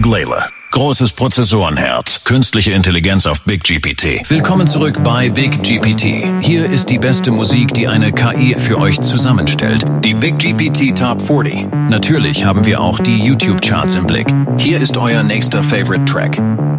Big Layla. Großes Prozessorenherz, künstliche Intelligenz auf Big GPT. Willkommen zurück bei Big GPT. Hier ist die beste Musik, die eine KI für euch zusammenstellt. Die Big GPT Top 40. Natürlich haben wir auch die YouTube-Charts im Blick. Hier ist euer nächster Favorite Track.